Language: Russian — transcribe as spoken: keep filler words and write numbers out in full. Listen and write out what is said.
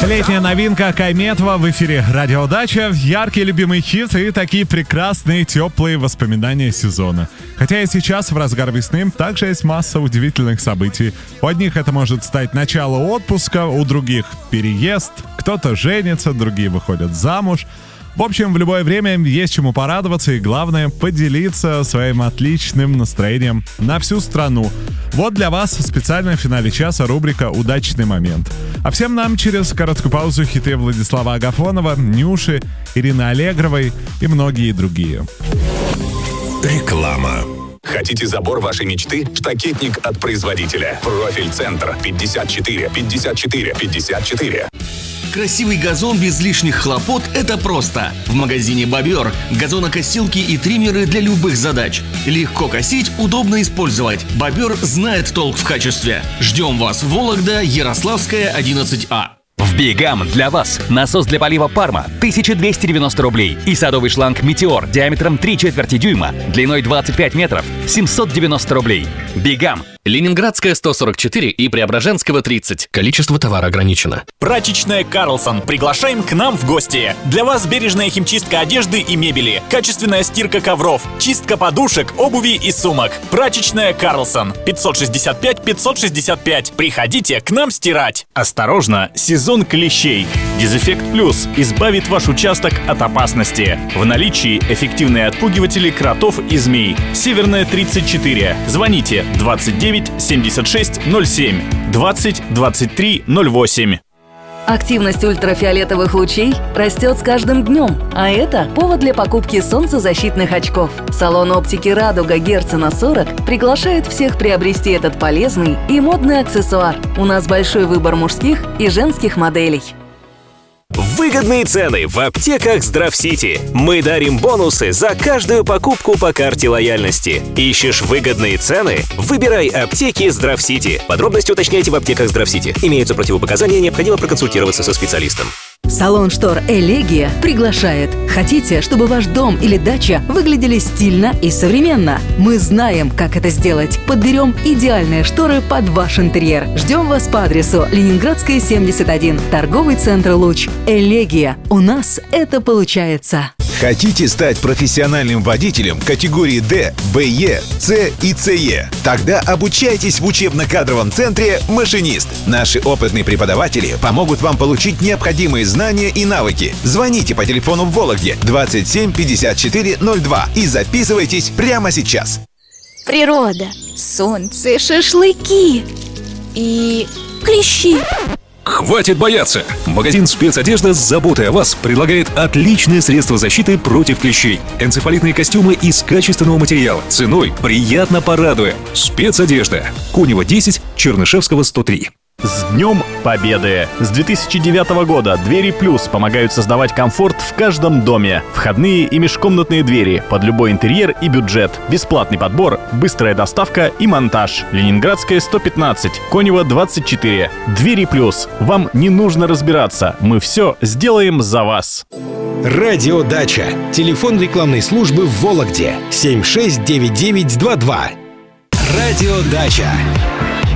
Летняя новинка Кайметова в эфире Радио Дача. Яркий любимый хит и такие прекрасные теплые воспоминания сезона. Хотя и сейчас, в разгар весны, также есть масса удивительных событий. У одних это может стать начало отпуска, у других переезд, кто-то женится, другие выходят замуж. В общем, в любое время есть чему порадоваться и, главное, поделиться своим отличным настроением на всю страну. Вот для вас специально в финале часа рубрика «Удачный момент». А всем нам через короткую паузу хиты Владислава Агафонова, Нюши, Ирины Аллегровой и многие другие. Реклама. Хотите забор вашей мечты? Штакетник от производителя. Профиль-центр пятьдесят четыре пятьдесят четыре пятьдесят четыре. Красивый газон без лишних хлопот – это просто. В магазине «Бобер» газонокосилки и триммеры для любых задач. Легко косить, удобно использовать. «Бобер» знает толк в качестве. Ждем вас в Вологда, Ярославская, одиннадцать А. В Бигам для вас насос для полива Парма тысяча двести девяносто рублей и садовый шланг Метеор диаметром три четверти дюйма, длиной двадцать пять метров, семьсот девяносто рублей. Бигам. Ленинградская сто сорок четыре и Преображенского тридцать. Количество товара ограничено. Прачечная «Карлсон». Приглашаем к нам в гости. Для вас бережная химчистка одежды и мебели, качественная стирка ковров, чистка подушек, обуви и сумок. Прачечная «Карлсон». пятьсот шестьдесят пять пятьсот шестьдесят пять. Приходите к нам стирать. Осторожно, сезон клещей. Дезэффект Плюс избавит ваш участок от опасности. В наличии эффективные отпугиватели кротов и змей. Северная тридцать четыре. Звоните двадцать девять семьдесят шесть ноль семь двадцать двадцать три ноль восемь. Активность ультрафиолетовых лучей растет с каждым днем, а это повод для покупки солнцезащитных очков. Салон оптики «Радуга» Герцена сорок приглашает всех приобрести этот полезный и модный аксессуар. У нас большой выбор мужских и женских моделей. Выгодные цены в аптеках Здравсити. Мы дарим бонусы за каждую покупку по карте лояльности. Ищешь выгодные цены? Выбирай аптеки Здравсити. Подробности уточняйте в аптеках Здравсити. Имеются противопоказания, необходимо проконсультироваться со специалистом. Салон штор «Элегия» приглашает. Хотите, чтобы ваш дом или дача выглядели стильно и современно? Мы знаем, как это сделать. Подберем идеальные шторы под ваш интерьер. Ждем вас по адресу Ленинградская, семьдесят один, торговый центр «Луч». «Элегия». У нас это получается. Хотите стать профессиональным водителем категории Д, Б Е, С и С Е? Тогда обучайтесь в учебно-кадровом центре «Машинист». Наши опытные преподаватели помогут вам получить необходимые знания и навыки. Звоните по телефону в Вологде двадцать семь пятьдесят четыре ноль два и записывайтесь прямо сейчас. Природа, солнце, шашлыки и клещи. Хватит бояться! Магазин «Спецодежда» с заботой о вас предлагает отличные средства защиты против клещей. Энцефалитные костюмы из качественного материала. Ценой приятно порадуем. «Спецодежда». Конева десять, Чернышевского сто три. С Днем Победы! С две тысячи девятого года «Двери Плюс» помогают создавать комфорт в каждом доме. Входные и межкомнатные двери под любой интерьер и бюджет. Бесплатный подбор, быстрая доставка и монтаж. Ленинградская сто пятнадцать, Конева двадцать четыре. «Двери Плюс». Вам не нужно разбираться. Мы все сделаем за вас. Радио Дача. Телефон рекламной службы в Вологде. семь шесть девять девять два два. Радио Дача.